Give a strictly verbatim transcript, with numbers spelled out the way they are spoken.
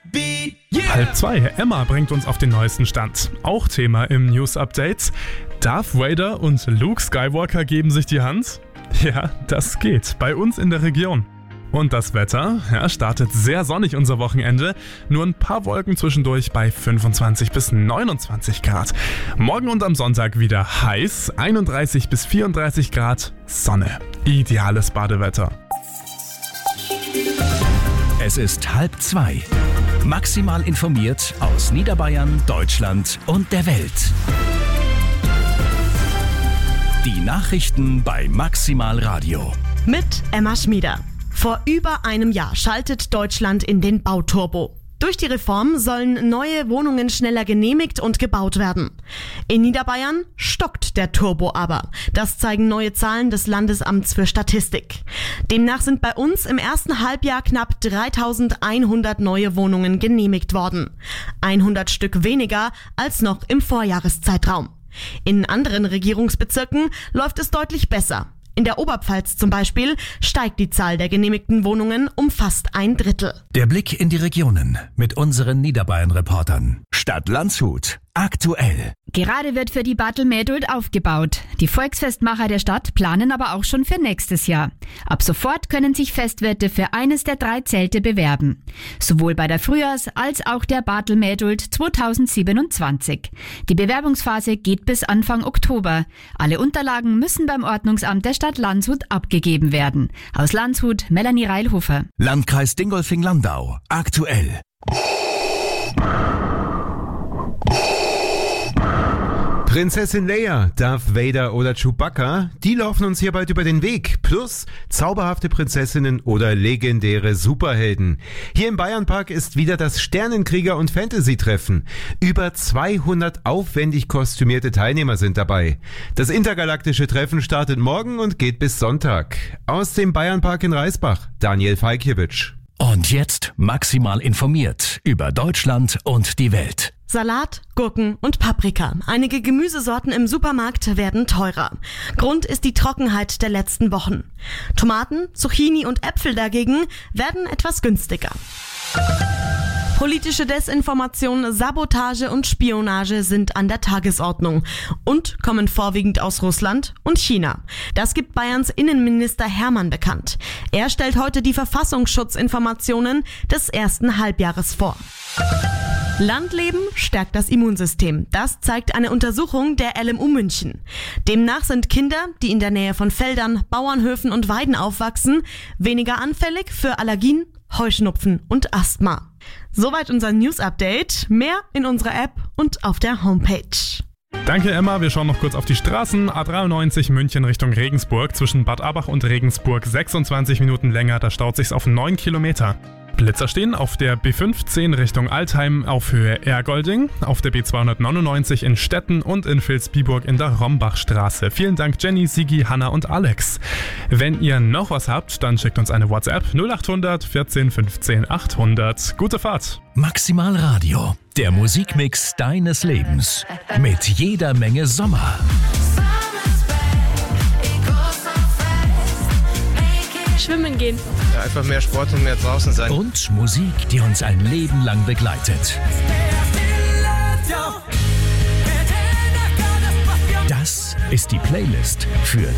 Halb zwei. Emma bringt uns auf den neuesten Stand. Auch Thema im News-Update. Darth Vader und Luke Skywalker geben sich die Hand? Ja, das geht. Bei uns in der Region. Und das Wetter? Ja, startet sehr sonnig unser Wochenende. Nur ein paar Wolken zwischendurch bei fünfundzwanzig bis neunundzwanzig Grad. Morgen und am Sonntag wieder heiß. einunddreißig bis vierunddreißig Grad. Sonne. Ideales Badewetter. Es ist halb zwei. Maximal informiert aus Niederbayern, Deutschland und der Welt. Die Nachrichten bei Maximal Radio. Mit Emma Schmieder. Vor über einem Jahr schaltet Deutschland in den Bauturbo. Durch die Reform sollen neue Wohnungen schneller genehmigt und gebaut werden. In Niederbayern stockt der Turbo aber. Das zeigen neue Zahlen des Landesamts für Statistik. Demnach sind bei uns im ersten Halbjahr knapp dreitausendeinhundert neue Wohnungen genehmigt worden. hundert Stück weniger als noch im Vorjahreszeitraum. In anderen Regierungsbezirken läuft es deutlich besser. In der Oberpfalz zum Beispiel steigt die Zahl der genehmigten Wohnungen um fast ein Drittel. Der Blick in die Regionen mit unseren Niederbayern-Reportern. Stadt Landshut. Aktuell. Gerade wird für die Bartelmädult aufgebaut. Die Volksfestmacher der Stadt planen aber auch schon für nächstes Jahr. Ab sofort können sich Festwirte für eines der drei Zelte bewerben. Sowohl bei der Frühjahrs- als auch der Bartelmädult zweitausendsiebenundzwanzig. Die Bewerbungsphase geht bis Anfang Oktober. Alle Unterlagen müssen beim Ordnungsamt der Stadt Landshut abgegeben werden. Aus Landshut, Melanie Reilhofer. Landkreis Dingolfing-Landau. Aktuell. Prinzessin Leia, Darth Vader oder Chewbacca, die laufen uns hier bald über den Weg. Plus zauberhafte Prinzessinnen oder legendäre Superhelden. Hier im Bayernpark ist wieder das Sternenkrieger- und Fantasy-Treffen. Über zweihundert aufwendig kostümierte Teilnehmer sind dabei. Das intergalaktische Treffen startet morgen und geht bis Sonntag. Aus dem Bayernpark in Reisbach, Daniel Falkiewicz. Und jetzt maximal informiert über Deutschland und die Welt. Salat, Gurken und Paprika. Einige Gemüsesorten im Supermarkt werden teurer. Grund ist die Trockenheit der letzten Wochen. Tomaten, Zucchini und Äpfel dagegen werden etwas günstiger. Politische Desinformation, Sabotage und Spionage sind an der Tagesordnung und kommen vorwiegend aus Russland und China. Das gibt Bayerns Innenminister Hermann bekannt. Er stellt heute die Verfassungsschutzinformationen des ersten Halbjahres vor. Landleben stärkt das Immunsystem. Das zeigt eine Untersuchung der L M U München. Demnach sind Kinder, die in der Nähe von Feldern, Bauernhöfen und Weiden aufwachsen, weniger anfällig für Allergien, Heuschnupfen und Asthma. Soweit unser News-Update. Mehr in unserer App und auf der Homepage. Danke Emma, wir schauen noch kurz auf die Straßen. A dreiundneunzig München Richtung Regensburg. Zwischen Bad Abach und Regensburg sechsundzwanzig Minuten länger, da staut sich's auf neun Kilometer. Blitzer stehen auf der B fünfzehn Richtung Altheim auf Höhe Ergolding, auf der B zweihundertneunundneunzig in Stetten und in Vilsbiburg in der Rombachstraße. Vielen Dank Jenny, Sigi, Hanna und Alex. Wenn ihr noch was habt, dann schickt uns eine WhatsApp null achthundert vierzehn fünfzehn achthundert. Gute Fahrt! Maximal Radio, der Musikmix deines Lebens. Mit jeder Menge Sommer. Schwimmen gehen. Ja, einfach mehr Sport und mehr draußen sein. Und Musik, die uns ein Leben lang begleitet. Das ist die Playlist für